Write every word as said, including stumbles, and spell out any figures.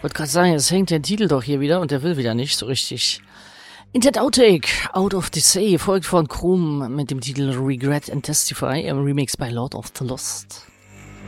Wollte gerade sagen, jetzt hängt der Titel doch hier wieder und der will wieder nicht so richtig. In that Outtake, Out of the Sea, folgt von Krumm mit dem Titel Regret and Testify, im Remix bei Lord of the Lost.